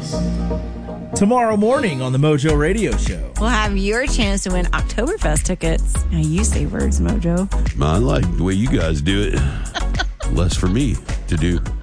Tomorrow morning on the Mojo Radio Show. We'll have your chance to win Oktoberfest tickets. Now you say words, Mojo. I like the way you guys do it. Less for me to do.